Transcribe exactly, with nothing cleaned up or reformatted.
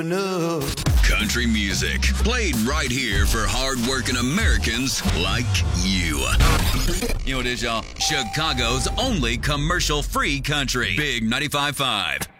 Country music played right here for hard-working Americans like you. You know what it is, y'all? Chicago's only commercial-free country. Big ninety-five point five.